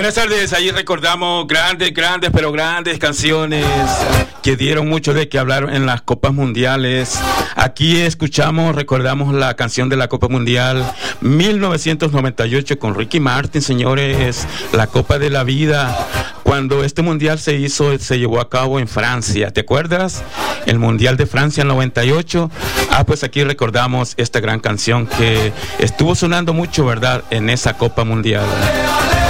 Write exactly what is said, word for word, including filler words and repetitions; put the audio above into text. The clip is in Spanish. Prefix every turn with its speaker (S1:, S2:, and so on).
S1: Buenas tardes, ahí recordamos grandes, grandes, pero grandes canciones que dieron mucho de qué hablar en las Copas Mundiales. Aquí escuchamos, recordamos la canción de la Copa Mundial mil novecientos noventa y ocho con Ricky Martin, señores, la Copa de la Vida. Cuando este mundial se hizo, se llevó a cabo en Francia, ¿te acuerdas? El Mundial de Francia en noventa y ocho. Ah, pues aquí recordamos esta gran canción que estuvo sonando mucho, ¿verdad? En esa Copa Mundial.